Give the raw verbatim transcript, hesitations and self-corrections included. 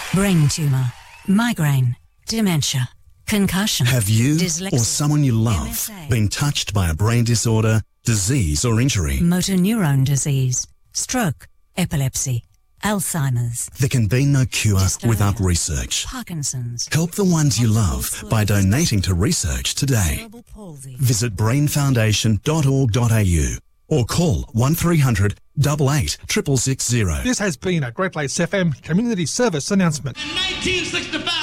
brain tumour, migraine, dementia, concussion. Have you dyslexia, or someone you love M S A, been touched by a brain disorder, disease or injury? motor neurone disease, stroke, epilepsy, Alzheimer's. There can be no cure Dystonia, without research. Parkinson's. Help the ones you love by donating to research today. Cerebral palsy. Visit brain foundation dot org dot a u or call one three hundred, eight eight, six six six zero. This has been a Great Lakes F M Community Service announcement. In nineteen sixty-five,